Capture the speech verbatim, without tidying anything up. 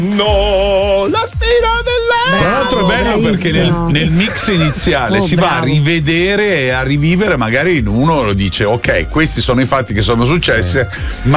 No, la spina dell'erba. Tra l'altro è bello perché nel, nel mix iniziale Oh, si bravo. va a rivedere e a rivivere, magari uno lo dice ok, questi sono i fatti che sono successi, ma